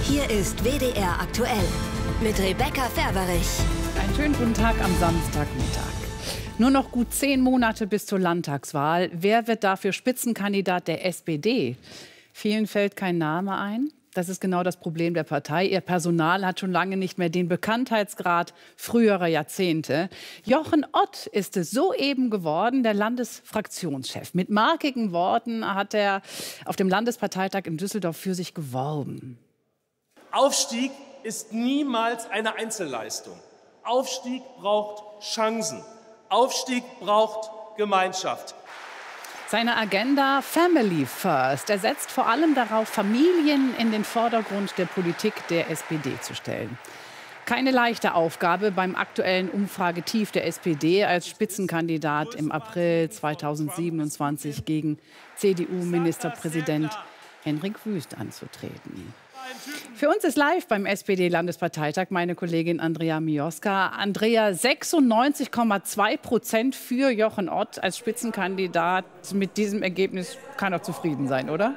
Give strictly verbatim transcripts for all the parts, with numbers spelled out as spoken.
Hier ist W D R aktuell mit Rebecca Ferberich. Einen schönen guten Tag am Samstagmittag. Nur noch gut zehn Monate bis zur Landtagswahl. Wer wird dafür Spitzenkandidat der S P D? Vielen fällt kein Name ein. Das ist genau das Problem der Partei. Ihr Personal hat schon lange nicht mehr den Bekanntheitsgrad früherer Jahrzehnte. Jochen Ott ist es soeben geworden, der Landesfraktionschef. Mit markigen Worten hat er auf dem Landesparteitag in Düsseldorf für sich geworben. Aufstieg ist niemals eine Einzelleistung. Aufstieg braucht Chancen. Aufstieg braucht Gemeinschaft. Seine Agenda Family First. Er setzt vor allem darauf, Familien in den Vordergrund der Politik der S P D zu stellen. Keine leichte Aufgabe beim aktuellen Umfragetief der S P D als Spitzenkandidat im April zweitausendsiebenundzwanzig gegen C D U-Ministerpräsident Hendrik Wüst anzutreten. Für uns ist live beim S P D-Landesparteitag meine Kollegin Andrea Mioska. Andrea, sechsundneunzig Komma zwei Prozent für Jochen Ott als Spitzenkandidat. Mit diesem Ergebnis kann er zufrieden sein, oder?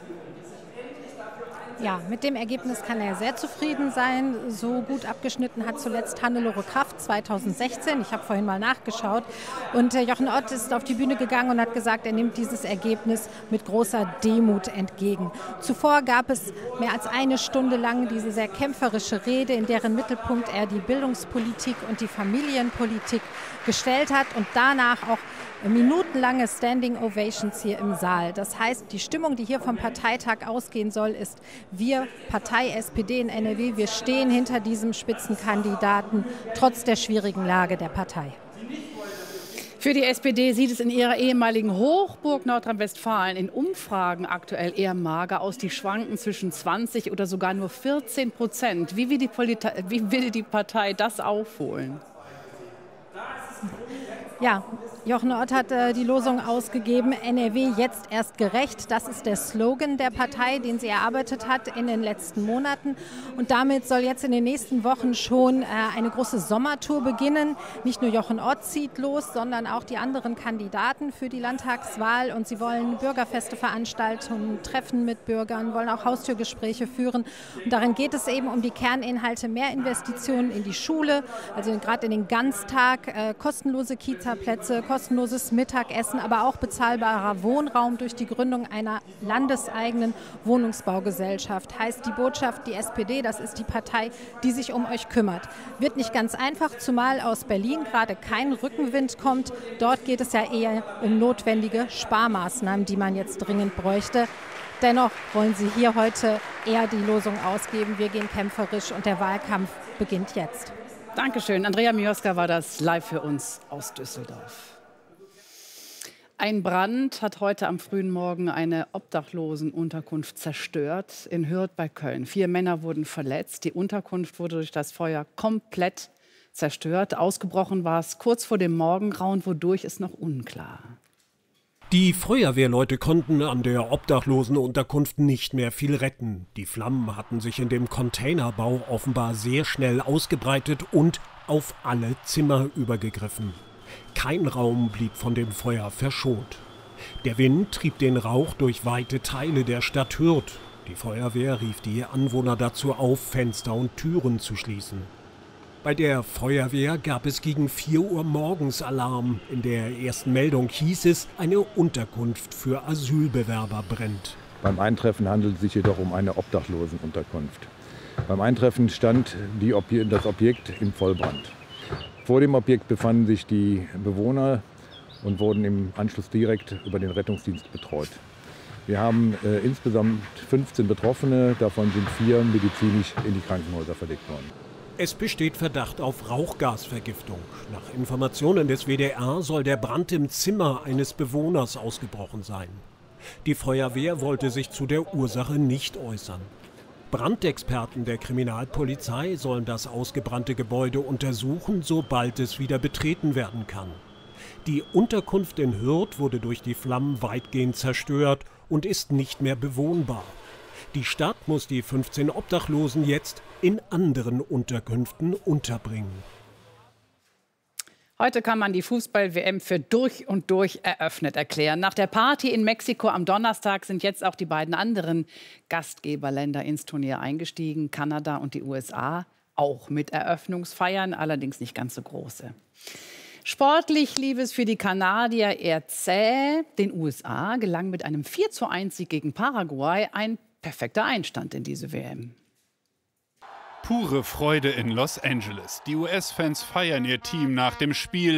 Ja, mit dem Ergebnis kann er sehr zufrieden sein. So gut abgeschnitten hat zuletzt Hannelore Kraft zweitausendsechzehn. Ich habe vorhin mal nachgeschaut. Und äh, Jochen Ott ist auf die Bühne gegangen und hat gesagt, er nimmt dieses Ergebnis mit großer Demut entgegen. Zuvor gab es mehr als eine Stunde lang diese sehr kämpferische Rede, in deren Mittelpunkt er die Bildungspolitik und die Familienpolitik gestellt hat und danach auch minutenlange Standing Ovations hier im Saal. Das heißt, die Stimmung, die hier vom Parteitag ausgehen soll, ist: Wir, Partei S P D in N R W, wir stehen hinter diesem Spitzenkandidaten, trotz der schwierigen Lage der Partei. Für die S P D sieht es in ihrer ehemaligen Hochburg Nordrhein-Westfalen in Umfragen aktuell eher mager aus. Die schwanken zwischen zwanzig oder sogar nur vierzehn Prozent. Wie will die, Polita- wie will die Partei das aufholen? Ja, Jochen Ott hat äh, die Losung ausgegeben, N R W jetzt erst gerecht. Das ist der Slogan der Partei, den sie erarbeitet hat in den letzten Monaten. Und damit soll jetzt in den nächsten Wochen schon äh, eine große Sommertour beginnen. Nicht nur Jochen Ott zieht los, sondern auch die anderen Kandidaten für die Landtagswahl. Und sie wollen Bürgerfeste veranstalten, Treffen mit Bürgern, wollen auch Haustürgespräche führen. Und darin geht es eben um die Kerninhalte, mehr Investitionen in die Schule, also gerade in den Ganztag, äh, kostenlose Kita-Plätze, kostenloses Mittagessen, aber auch bezahlbarer Wohnraum durch die Gründung einer landeseigenen Wohnungsbaugesellschaft. Heißt die Botschaft, die S P D, das ist die Partei, die sich um euch kümmert. Wird nicht ganz einfach, zumal aus Berlin gerade kein Rückenwind kommt. Dort geht es ja eher um notwendige Sparmaßnahmen, die man jetzt dringend bräuchte. Dennoch wollen sie hier heute eher die Losung ausgeben. Wir gehen kämpferisch und der Wahlkampf beginnt jetzt. Dankeschön. Andrea Mioska war das live für uns aus Düsseldorf. Ein Brand hat heute am frühen Morgen eine Obdachlosenunterkunft zerstört in Hürth bei Köln. Vier Männer wurden verletzt. Die Unterkunft wurde durch das Feuer komplett zerstört. Ausgebrochen war es kurz vor dem Morgengrauen, wodurch ist noch unklar. Die Feuerwehrleute konnten an der Obdachlosenunterkunft nicht mehr viel retten. Die Flammen hatten sich in dem Containerbau offenbar sehr schnell ausgebreitet und auf alle Zimmer übergegriffen. Kein Raum blieb von dem Feuer verschont. Der Wind trieb den Rauch durch weite Teile der Stadt Hürth. Die Feuerwehr rief die Anwohner dazu auf, Fenster und Türen zu schließen. Bei der Feuerwehr gab es gegen vier Uhr morgens Alarm. In der ersten Meldung hieß es, eine Unterkunft für Asylbewerber brennt. Beim Eintreffen handelt es sich jedoch um eine Obdachlosenunterkunft. Beim Eintreffen stand die Obje- das Objekt in Vollbrand. Vor dem Objekt befanden sich die Bewohner und wurden im Anschluss direkt über den Rettungsdienst betreut. Wir haben äh, insgesamt fünfzehn Betroffene, davon sind vier medizinisch in die Krankenhäuser verlegt worden. Es besteht Verdacht auf Rauchgasvergiftung. Nach Informationen des W D R soll der Brand im Zimmer eines Bewohners ausgebrochen sein. Die Feuerwehr wollte sich zu der Ursache nicht äußern. Brandexperten der Kriminalpolizei sollen das ausgebrannte Gebäude untersuchen, sobald es wieder betreten werden kann. Die Unterkunft in Hürth wurde durch die Flammen weitgehend zerstört und ist nicht mehr bewohnbar. Die Stadt muss die fünfzehn Obdachlosen jetzt in anderen Unterkünften unterbringen. Heute kann man die Fußball-W M für durch und durch eröffnet erklären. Nach der Party in Mexiko am Donnerstag sind jetzt auch die beiden anderen Gastgeberländer ins Turnier eingestiegen. Kanada und die U S A, auch mit Eröffnungsfeiern, allerdings nicht ganz so große. Sportlich lief es für die Kanadier eher zäh. Den U S A gelang mit einem vier zu eins Sieg gegen Paraguay ein perfekter Einstand in diese W M. Pure Freude in Los Angeles. Die U S-Fans feiern ihr Team nach dem Spiel.